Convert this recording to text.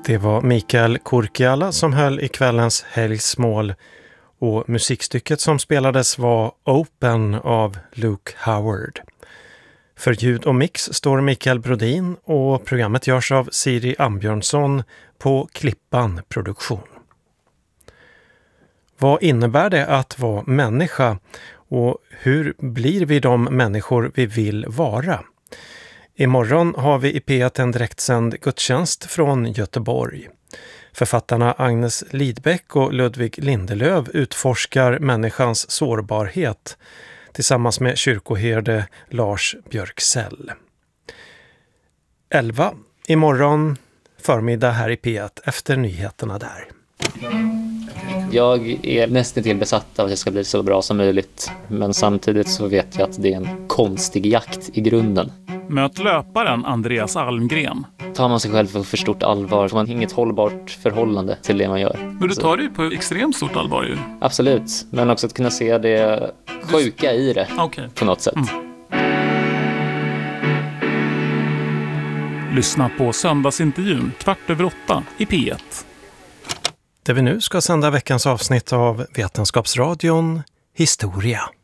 Det var Mikael Kurkiala som höll i kvällens helgsmål och musikstycket som spelades var Open av Luke Howard. För ljud och mix står Mikael Brodin och programmet görs av Siri Ambjörnsson på Klippan Produktion. Vad innebär det att vara människa och hur blir vi de människor vi vill vara? Imorgon har vi i P1 en direktsänd gudstjänst från Göteborg. Författarna Agnes Lidbeck och Ludvig Lindelöv utforskar människans sårbarhet tillsammans med kyrkoherde Lars Björksell. 11 imorgon förmiddag här i P1 efter nyheterna där. Jag är nästan till besatt av att det ska bli så bra som möjligt. Men samtidigt så vet jag att det är en konstig jakt i grunden. Möt löparen Andreas Almgren. Tar man sig själv för stort allvar får man inget hållbart förhållande till det man gör. Men du tar det ju på extremt stort allvar ju. Absolut, men också att kunna se det sjuka i det på något sätt. Lyssna på söndagsintervjun 7:15 i P1. Där vi nu ska sända veckans avsnitt av Vetenskapsradion Historia.